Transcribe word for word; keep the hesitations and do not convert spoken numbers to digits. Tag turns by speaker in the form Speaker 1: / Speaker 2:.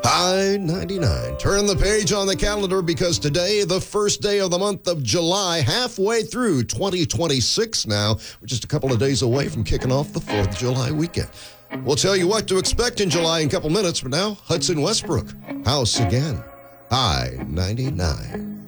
Speaker 1: I ninety-nine. Turn the page on the calendar because today, the first day of the month of July, halfway through twenty twenty-six now. We're just a couple of days away from kicking off the fourth of July weekend. We'll tell you what to expect in July in a couple minutes, but now, Hudson Westbrook, House Again. I ninety-nine.